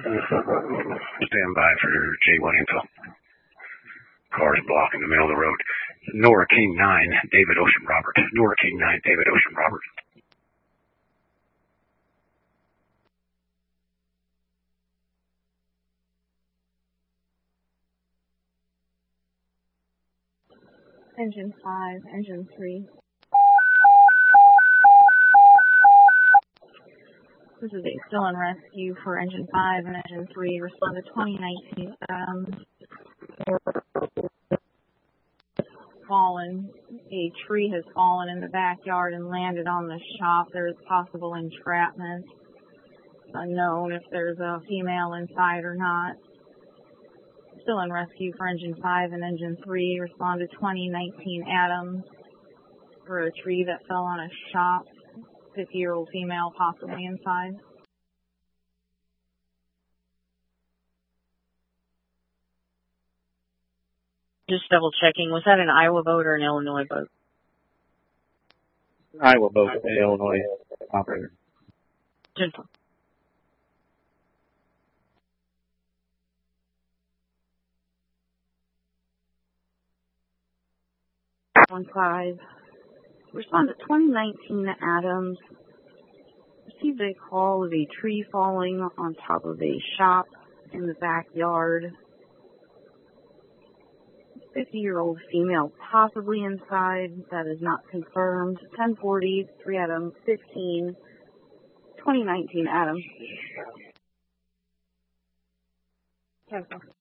Stand by for J1 info. Cars blocking the middle of the road. Nora King 9, David Ocean Robert. Nora King 9, David Ocean Robert. Engine 5, Engine 3. This is a still in rescue for Engine 5 and Engine 3. Respond to 2019 fallen. A tree has fallen in the backyard and landed on the shop. There is possible entrapment. It's unknown if there's a female inside or not. Still in rescue for Engine 5 and Engine 3. Respond to 2019 Adams for a tree that fell on a shop. 50-year-old female possibly inside. Just double checking. Was that an Iowa boat or an Illinois boat? Iowa boat, Illinois operator. Gentle. One 5. Respond to 2019 Adams. Received a call of a tree falling on top of a shop in the backyard. 50-year-old female possibly inside. That is not confirmed. 1040, 3 Adams, 15, 2019 Adams.